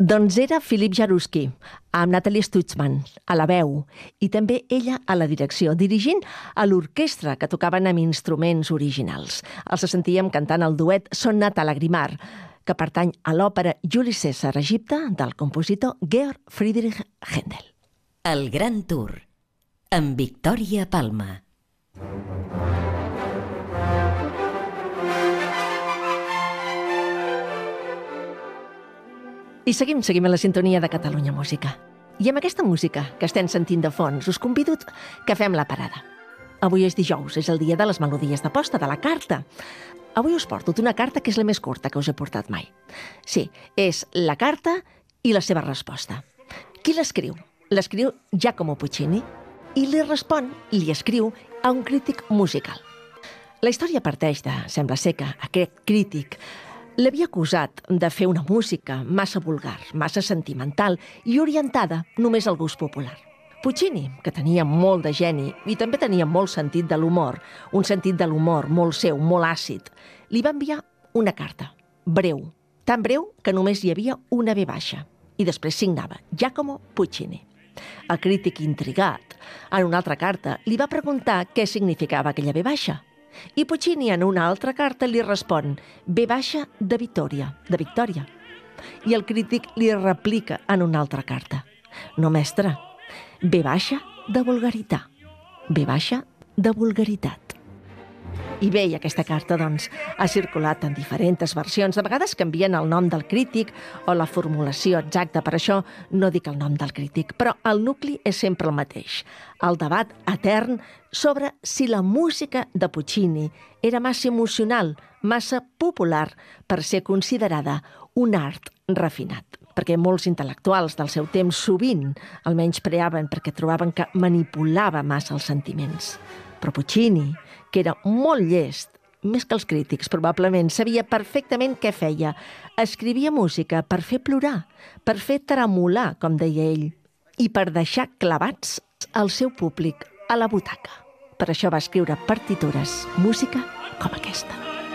Doncs era Philippe Jaroussky, amb Nathalie Stutzmann a la veu i també ella a la direcció, dirigint a l'orquestra que tocaven amb instruments originals. Els sentíem cantant el duet Sonata Lagrimar, que pertany a l'òpera Juli Cèsar a Egipte del compositor Georg Friedrich Händel. El Gran Tour, amb Victòria Palma. I seguim a la sintonia de Catalunya Música. I amb aquesta música que estem sentint de fons, us convido que fem la parada. Avui és dijous, és el dia de les melodies de posta, de la carta. Avui us porto una carta que és la més curta que us he portat mai. Sí, és la carta i la seva resposta. Qui l'escriu? L'escriu Giacomo Puccini i li escriu a un crític musical. La història parteix de, sembla ser que aquest crític l'havia acusat de fer una música massa vulgar, massa sentimental i orientada només al gust popular. Puccini, que tenia molt de geni i també tenia molt sentit de l'humor, un sentit de l'humor molt seu, molt àcid, li va enviar una carta, breu, tan breu que només hi havia una V baixa, i després signava Giacomo Puccini. El crític intrigat, en una altra carta, li va preguntar què significava aquella V baixa. I Puccini en una altra carta li respon V baixa de Victòria. I el crític li replica en una altra carta: no, mestre, V baixa de vulgaritat. V baixa de vulgaritat. I bé, i aquesta carta, doncs, ha circulat en diferents versions, de vegades canvien el nom del crític o la formulació exacta, per això no dic el nom del crític, però el nucli és sempre el mateix, el debat etern sobre si la música de Puccini era massa emocional, massa popular per ser considerada un art refinat, perquè molts intel·lectuals del seu temps sovint el menyspreaven perquè trobaven que manipulava massa els sentiments. Però Puccini, que era molt llest, més que els crítics, probablement, sabia perfectament què feia. Escrivia música per fer plorar, per fer tremolar, com deia ell, i per deixar clavats el seu públic a la butaca. Per això va escriure partitures, música com aquesta.